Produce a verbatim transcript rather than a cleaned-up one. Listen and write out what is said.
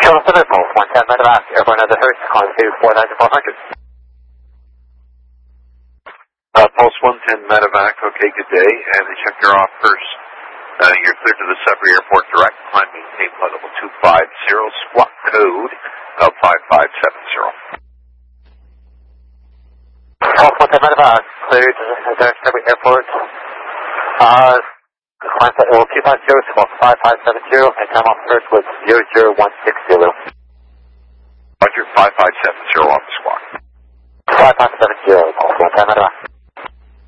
Shuttle seven, Pulse one ten medevac, airborne at the Hertz, calling to four thousand four hundred. Uh, Pulse one ten medevac, okay, good day, and they check you're off first. Uh, you're cleared to the Sudbury Airport direct, climb maintain flight level two five zero, squawk code of five five seven zero. Pulse one ten medevac, cleared to the Sudbury Airport. Uh, climb flight level two five zero, squawk five five seven zero, and time off first was zero zero one six zero. Roger, five five seven zero off the squawk. five five seven zero, Pulse one ten medevac.